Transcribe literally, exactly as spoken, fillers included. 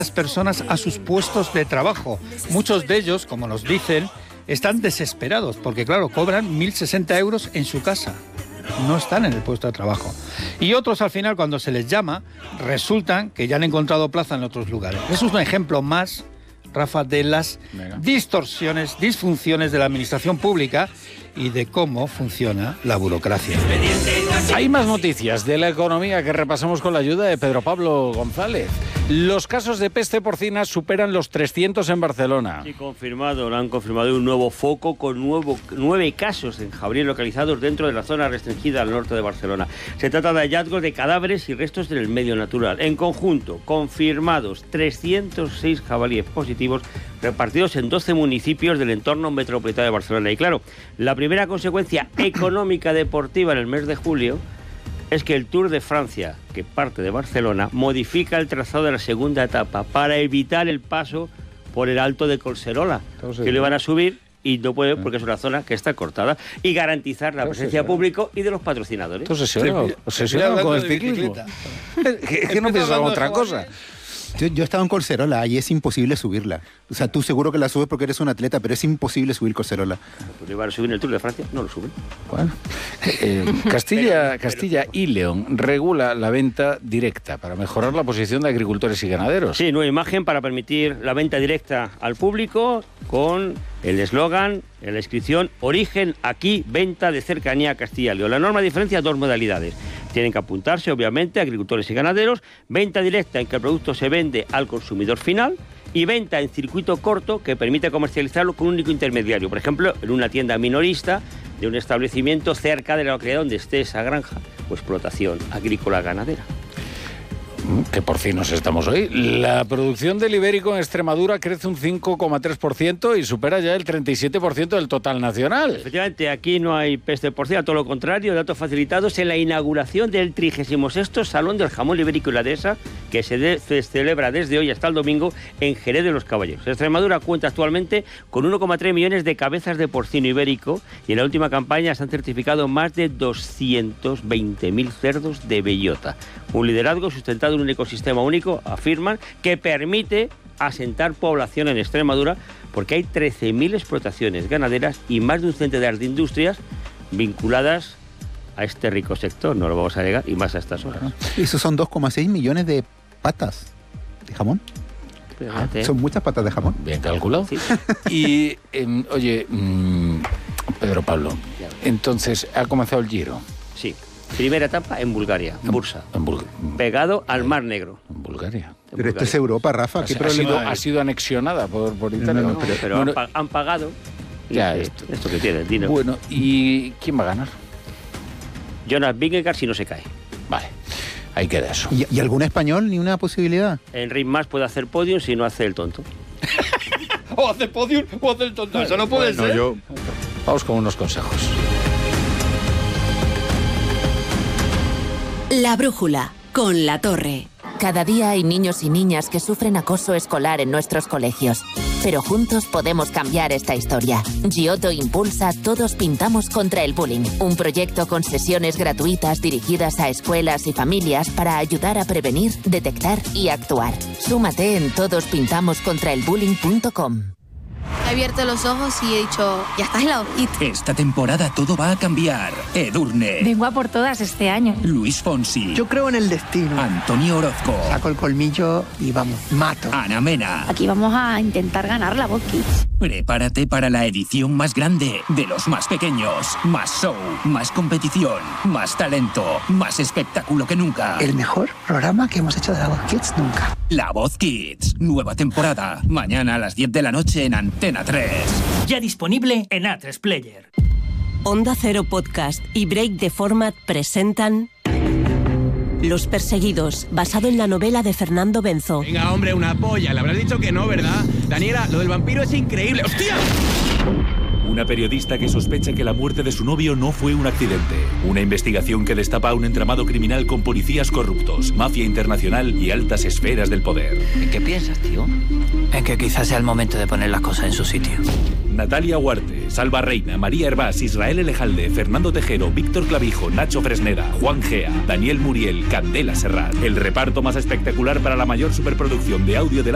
personas a sus puestos de trabajo. Muchos de ellos, como nos dicen, están desesperados porque, claro, cobran mil sesenta euros en su casa. No están en el puesto de trabajo. Y otros, al final, cuando se les llama, resultan que ya han encontrado plaza en otros lugares. Eso es un ejemplo más, Rafa, de las Venga. distorsiones, disfunciones de la administración pública y de cómo funciona la burocracia. Hay más noticias de la economía que repasamos con la ayuda de Pedro Pablo González. Los casos de peste porcina superan los trescientos en Barcelona. Sí, confirmado, lo han confirmado un nuevo foco con nuevo, nueve casos en jabalíes localizados dentro de la zona restringida al norte de Barcelona. Se trata de hallazgos de cadáveres y restos del medio natural. En conjunto, confirmados trescientos seis jabalíes positivos repartidos en doce municipios del entorno metropolitano de Barcelona. Y claro, la primera consecuencia económica deportiva en el mes de julio es que el Tour de Francia, que parte de Barcelona, modifica el trazado de la segunda etapa para evitar el paso por el Alto de Collserola, Entonces, que le van a subir y no puede porque es una zona que está cortada, y garantizar la presencia pública y de los patrocinadores. Entonces, se obsesionan con el ciclismo. Es que no piensan en otra cosa. Yo, yo he estado en Collserola y es imposible subirla. O sea, tú seguro que la subes porque eres un atleta, pero es imposible subir Collserola. Pues iban a subir en el Tour de Francia, no lo suben. Bueno, eh, Castilla, Castilla y León regula la venta directa para mejorar la posición de agricultores y ganaderos. Sí, nueva imagen para permitir la venta directa al público con el eslogan, en la inscripción, origen aquí, venta de cercanía a Castilla y León. La norma diferencia dos modalidades. Tienen que apuntarse, obviamente, agricultores y ganaderos, venta directa en que el producto se vende al consumidor final y venta en circuito corto que permite comercializarlo con un único intermediario. Por ejemplo, en una tienda minorista de un establecimiento cerca de la localidad donde esté esa granja o explotación agrícola ganadera. Que porcinos estamos hoy. La producción del ibérico en Extremadura crece un cinco coma tres por ciento y supera ya el treinta y siete por ciento del total nacional. Efectivamente, aquí no hay peste porcina, todo lo contrario, datos facilitados en la inauguración del trigésimo sexto Salón del Jamón Ibérico y la Dehesa, que se, de, se celebra desde hoy hasta el domingo en Jerez de los Caballeros. Extremadura cuenta actualmente con uno coma tres millones de cabezas de porcino ibérico y en la última campaña se han certificado más de doscientos veinte mil cerdos de bellota. Un liderazgo sustentado en un ecosistema único, afirman, que permite asentar población en Extremadura porque hay trece mil explotaciones ganaderas y más de un centenar de industrias vinculadas a este rico sector, no lo vamos a negar, y más a estas horas. Esos son dos coma seis millones de patas de jamón. Ah, son muchas patas de jamón. Bien calculado. Sí. Y, eh, oye, mmm, Pedro Pablo, entonces, ¿ha comenzado el Giro? Sí. Primera etapa en Bulgaria, en Bursa, en Bul- pegado al Mar Negro. En Bulgaria. En Pero Bulgaria. Esto es Europa, Rafa. ¿Qué ha, problema sido, hay? ha sido anexionada por, por Italia. No, no, ¿no? Pero, pero bueno, han, han pagado. Ya, y, esto. esto que tiene, Dino. Bueno, ¿y quién va a ganar? Jonas Vingegaard si no se cae. Vale, ahí queda eso. ¿Y, y algún español? ¿Ni una posibilidad? Enric Mas puede hacer podium si no hace el tonto. O hace podium o hace el tonto. Eso no puede bueno, ser. Yo... Vamos con unos consejos. La brújula, con La Torre. Cada día hay niños y niñas que sufren acoso escolar en nuestros colegios. Pero juntos podemos cambiar esta historia. Giotto impulsa Todos Pintamos contra el Bullying, un proyecto con sesiones gratuitas dirigidas a escuelas y familias para ayudar a prevenir, detectar y actuar. Súmate en todos pintamos contra el bullying punto com. He abierto los ojos y he dicho, ya estás en la hojita. Esta temporada todo va a cambiar. Edurne. Vengo a por todas este año. Luis Fonsi. Yo creo en el destino. Antonio Orozco. Saco el colmillo y vamos, mato. Ana Mena. Aquí vamos a intentar ganar la Voz Kids. Prepárate para la edición más grande de los más pequeños. Más show, más competición, más talento, más espectáculo que nunca. El mejor programa que hemos hecho de la Voz Kids nunca. La Voz Kids, nueva temporada. Mañana a las diez de la noche en Antena tres. Ya disponible en A tres Player. Onda Cero Podcast y Break the Format presentan Los Perseguidos, basado en la novela de Fernando Benzo. Venga, hombre, una polla. Le habrás dicho que no, ¿verdad? Daniela, lo del vampiro es increíble. ¡Hostia! Una periodista que sospecha que la muerte de su novio no fue un accidente. Una investigación que destapa un entramado criminal con policías corruptos, mafia internacional y altas esferas del poder. ¿En qué piensas, tío? En que quizás sea el momento de poner las cosas en su sitio. Natalia Huarte, Salva Reina, María Hervás, Israel Elejalde, Fernando Tejero, Víctor Clavijo, Nacho Fresneda, Juan Gea, Daniel Muriel, Candela Serrat. El reparto más espectacular para la mayor superproducción de audio de la